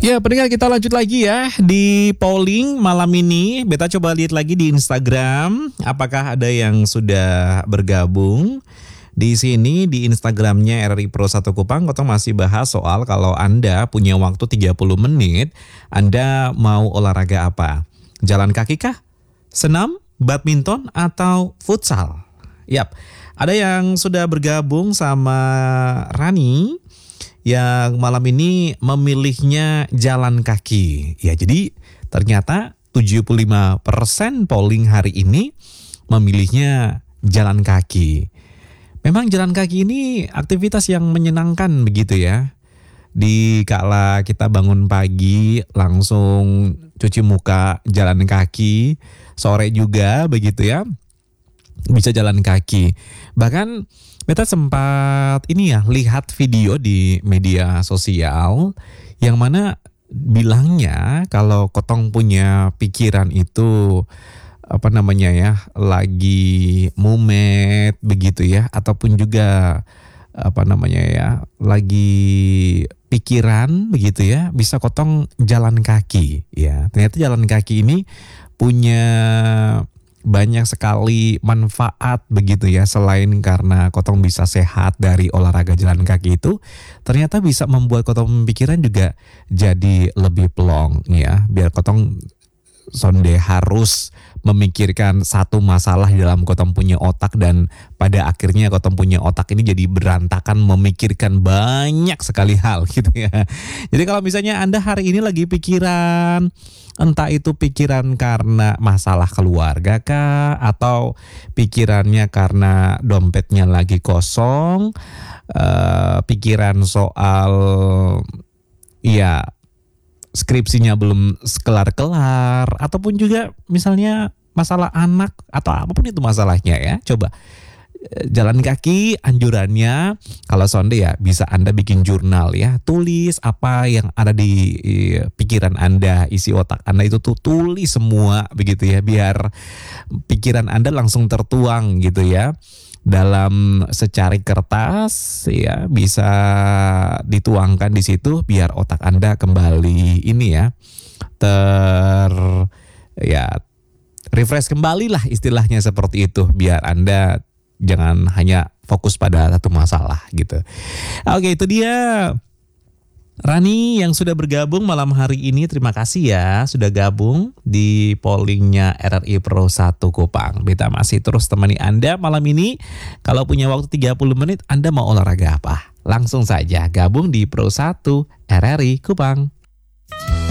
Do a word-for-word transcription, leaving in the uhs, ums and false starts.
Ya, pendengar, kita lanjut lagi ya di polling malam ini. Beta coba lihat lagi di Instagram, apakah ada yang sudah bergabung. Di sini di Instagramnya R R I Pro satu Kupang, Kotong masih bahas soal kalau Anda punya waktu tiga puluh menit, Anda mau olahraga apa? Jalan kaki kah? Senam? Badminton? Atau futsal? Yap, ada yang sudah bergabung sama Rani yang malam ini memilihnya jalan kaki. Ya, jadi ternyata tujuh puluh lima persen polling hari ini memilihnya jalan kaki. Memang jalan kaki ini aktivitas yang menyenangkan begitu ya. Di kala kita bangun pagi langsung cuci muka, jalan kaki, sore juga begitu ya. Bisa jalan kaki. Bahkan beta sempat ini ya lihat video di media sosial yang mana bilangnya kalau Kotong punya pikiran itu apa namanya ya, lagi mumet begitu ya, ataupun juga apa namanya ya, lagi pikiran begitu ya, bisa Kotong jalan kaki ya. Ternyata jalan kaki ini punya banyak sekali manfaat begitu ya. Selain karena Kotong bisa sehat dari olahraga jalan kaki itu, ternyata bisa membuat Kotong pikiran juga jadi lebih plong ya. Biar Kotong sonde harus memikirkan satu masalah di dalam Kotong punya otak, dan pada akhirnya Kotong punya otak ini jadi berantakan memikirkan banyak sekali hal gitu ya. Jadi kalau misalnya Anda hari ini lagi pikiran, entah itu pikiran karena masalah keluarga kah, atau pikirannya karena dompetnya lagi kosong, eh, pikiran soal ya skripsinya belum kelar-kelar, ataupun juga misalnya masalah anak atau apapun itu masalahnya ya. Coba jalan kaki, anjurannya kalau sonde ya bisa Anda bikin jurnal ya. Tulis apa yang ada di pikiran Anda, isi otak Anda itu tuh tulis semua begitu ya, biar pikiran Anda langsung tertuang gitu ya dalam secari kertas ya, bisa dituangkan di situ biar otak Anda kembali ini ya ter ya refresh kembali lah istilahnya seperti itu, biar Anda jangan hanya fokus pada satu masalah gitu. Oke, itu dia Rani yang sudah bergabung malam hari ini. Terima kasih ya sudah gabung di pollingnya R R I Pro satu Kupang. Beta masih terus temani Anda malam ini. Kalau punya waktu tiga puluh menit, Anda mau olahraga apa? Langsung saja gabung di Pro satu R R I Kupang.